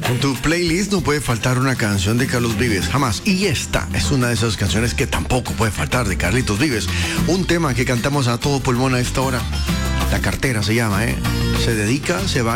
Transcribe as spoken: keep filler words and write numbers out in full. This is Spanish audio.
En tu playlist no puede faltar una canción de Carlos Vives, jamás. Y esta es una de esas canciones que tampoco puede faltar de Carlitos Vives. Un tema que cantamos a todo pulmón a esta hora. La cartera se llama, ¿eh? Se dedica, se va